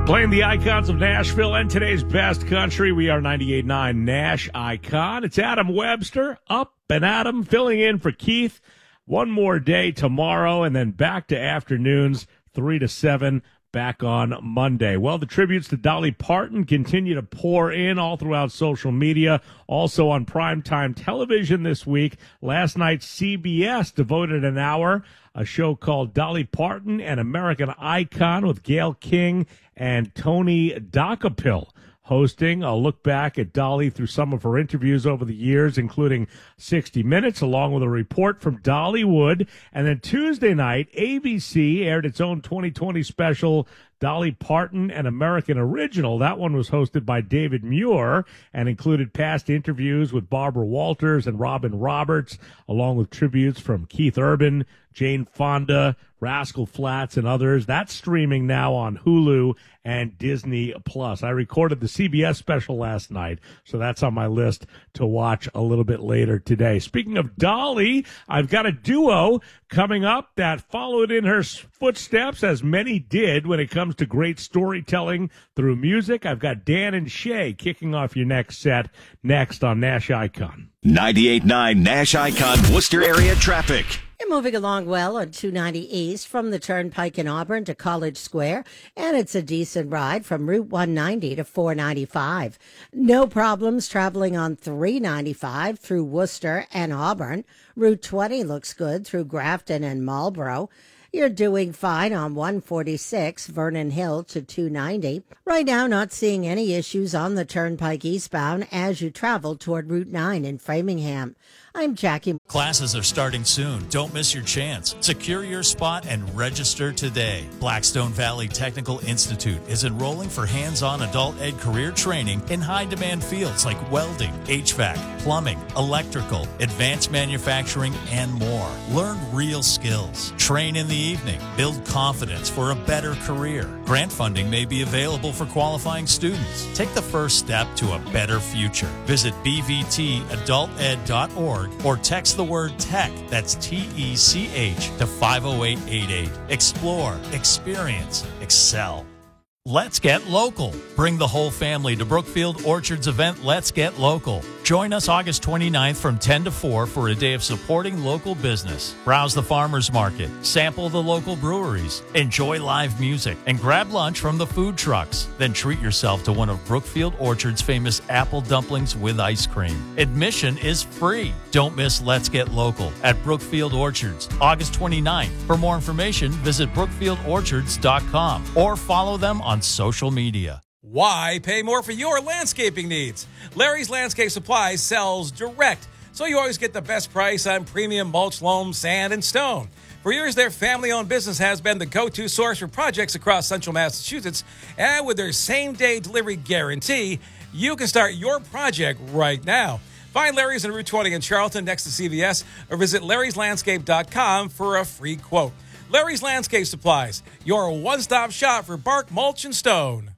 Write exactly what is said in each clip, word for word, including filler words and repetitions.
Playing the icons of Nashville and today's best country. We are ninety-eight point nine Nash Icon. It's Adam Webster, up and Adam, filling in for Keith. One more day tomorrow, and then back to afternoons, three to seven, back on Monday. Well, the tributes to Dolly Parton continue to pour in all throughout social media. Also on primetime television this week. Last night, C B S devoted an hour, a show called Dolly Parton, an American Icon, with Gayle King and Tony Dockapil hosting. A look back at Dolly through some of her interviews over the years, including sixty minutes, along with a report from Dollywood. And then Tuesday night, A B C aired its own twenty twenty special, Dolly Parton, an American Original. That one was hosted by David Muir and included past interviews with Barbara Walters and Robin Roberts, along with tributes from Keith Urban, Jane Fonda, Rascal Flatts, and others. That's streaming now on Hulu and Disney Plus. I recorded the C B S special last night, so that's on my list to watch a little bit later today. Speaking of Dolly, I've got a duo coming up that followed in her footsteps, as many did when it comes to great storytelling through music. I've got Dan and Shay kicking off your next set next on Nash Icon. ninety-eight point nine Nash Icon Worcester area traffic. You're moving along well on two ninety East from the Turnpike in Auburn to College Square, and it's a decent ride from Route one ninety to four ninety-five. No problems traveling on three ninety-five through Worcester and Auburn. Route twenty looks good through Grafton and Marlboro. You're doing fine on one forty-six, Vernon Hill to two ninety. Right now, not seeing any issues on the Turnpike eastbound as you travel toward Route nine in Framingham. I'm Jackie. Classes are starting soon. Don't miss your chance. Secure your spot and register today. Blackstone Valley Technical Institute is enrolling for hands-on adult ed career training in high-demand fields like welding, H V A C, plumbing, electrical, advanced manufacturing, and more. Learn real skills. Train in the evening. Build confidence for a better career. Grant funding may be available for qualifying students. Take the first step to a better future. Visit b v t adult ed dot org or text the word TECH, that's T E C H, to five oh eight eight eight. Explore, experience, excel. Let's get local. Bring the whole family to Brookfield Orchard's event, Let's Get Local. Join us August twenty-ninth from ten to four for a day of supporting local business. Browse the farmers market, sample the local breweries, enjoy live music, and grab lunch from the food trucks. Then treat yourself to one of Brookfield Orchard's famous apple dumplings with ice cream. Admission is free. Don't miss Let's Get Local at Brookfield Orchards, August twenty-ninth. For more information, visit brookfield orchards dot com or follow them on social media. Why pay more for your landscaping needs? Larry's Landscape Supplies sells direct, so you always get the best price on premium mulch, loam, sand, and stone. For years, their family-owned business has been the go-to source for projects across central Massachusetts, and with their same-day delivery guarantee, you can start your project right now. Find Larry's on Route twenty in Charlton next to C V S, or visit larrys landscape dot com for a free quote. Larry's Landscape Supplies, your one-stop shop for bark, mulch, and stone.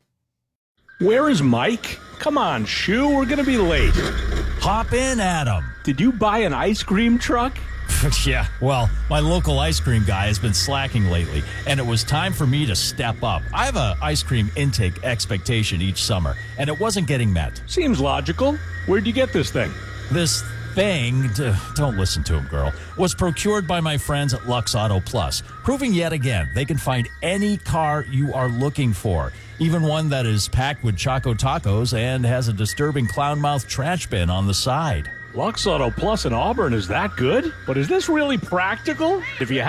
Where is Mike? Come on, Shoo, we're going to be late. Hop in, Adam. Did you buy an ice cream truck? Yeah, well, my local ice cream guy has been slacking lately, and it was time for me to step up. I have a ice cream intake expectation each summer, and it wasn't getting met. Seems logical. Where'd you get this thing? This thing, don't listen to him, girl, was procured by my friends at Lux Auto Plus, proving yet again they can find any car you are looking for, even one that is packed with Choco Tacos and has a disturbing clown mouth trash bin on the side. Lux Auto Plus in Auburn is that good? But is this really practical? If you